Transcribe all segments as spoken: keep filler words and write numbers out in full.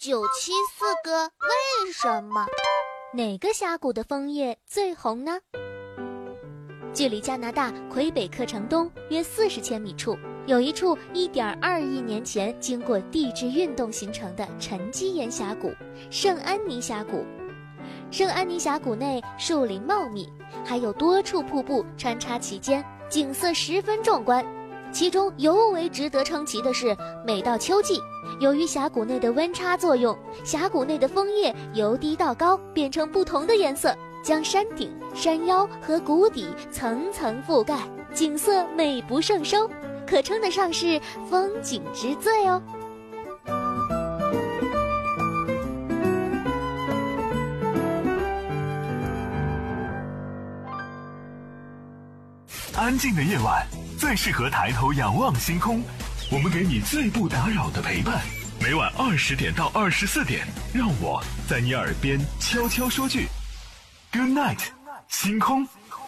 九七四个为什么？ 哪个峡谷的枫叶最红呢？距离加拿大魁北克城东约四十千米处，有一处 一点二亿年前经过地质运动形成的沉积岩峡谷——圣安妮峡谷。圣安妮峡谷内树林茂密，还有多处瀑布穿插其间，景色十分壮观。其中尤为值得称奇的是，每到秋季，由于峡谷内的温差作用，峡谷内的枫叶由低到高变成不同的颜色，将山顶、山腰和谷底层层覆盖，景色美不胜收，可称得上是风景之最哦。 安静的夜晚最适合抬头仰望星空，我们给你最不打扰的陪伴。每晚二十点到二十四点，让我在你耳边悄悄说句 Good night， 星空。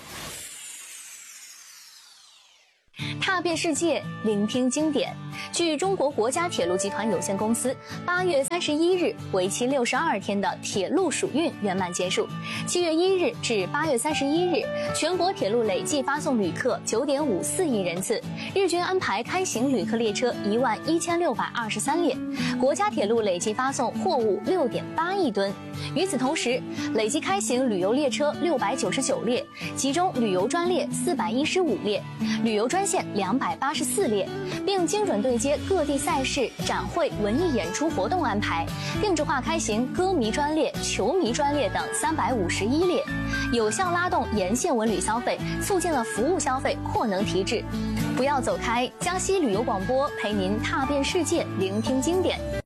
踏遍世界，聆听经典。据中国国家铁路集团有限公司，八月三十一日为期六十二天的铁路暑运圆满结束。七月一日至八月三十一日，全国铁路累计发送旅客九点五四亿人次，日均安排开行旅客列车一万一千六百二十三列，国家铁路累计发送货物六点八亿吨。与此同时，累计开行旅游列车六百九十九列，其中旅游专列四百一十五列，旅游专线两百八十四列，并精准对接各地赛事、展会、文艺演出活动安排，定制化开行歌迷专列、球迷专列等三百五十一列，有效拉动沿线文旅消费，促进了服务消费扩能提质。不要走开，江西旅游广播陪您踏遍世界，聆听经典。